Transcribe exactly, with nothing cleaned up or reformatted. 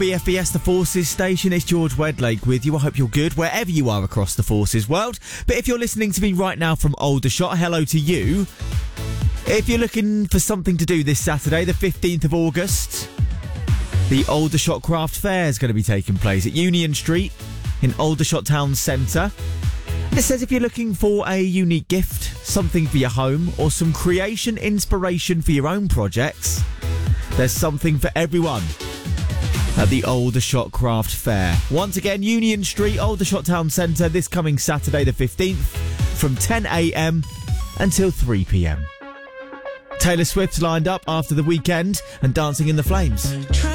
B F B S The Forces station. It's George Wedlake with you. I hope you're good wherever you are across the Forces world. But if you're listening to me right now from Aldershot, hello to you. If you're looking for something to do this Saturday, the fifteenth of August, the Aldershot Craft Fair is going to be taking place at Union Street in Aldershot Town Centre. And it says if you're looking for a unique gift, something for your home, or some creation inspiration for your own projects, there's something for everyone at the Aldershot Craft Fair. Once again, Union Street, Aldershot Town Centre, this coming Saturday the fifteenth from ten a.m. until three p.m. Taylor Swift lined up after the weekend and Dancing in the Flames.